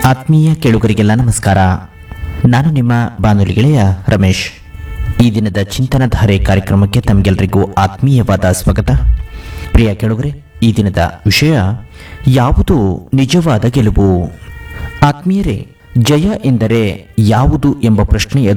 ಆತ್ಮೀಯ ಕೇಳುಗರಿಗೆಲ್ಲ ನಮಸ್ಕಾರ. ನಾನು ನಿಮ್ಮ ಬಾನುಲಿ ಗೆಳೆಯ ರಮೇಶ್. ಈ ದಿನದ ಚಿಂತನಧಾರೆ ಕಾರ್ಯಕ್ರಮಕ್ಕೆ ತಮಗೆಲ್ಲರಿಗೂ ಆತ್ಮೀಯವಾದ ಸ್ವಾಗತ. ಪ್ರಿಯ ಕೇಳುಗರೆ, ಈ ದಿನದ ವಿಷಯ ಯಾವುದು ನಿಜವಾದ ಗೆಲುವು. ಆತ್ಮೀಯರೇ, ಜಯ ಎಂದರೆ ಯಾವುದು ಎಂಬ ಪ್ರಶ್ನೆ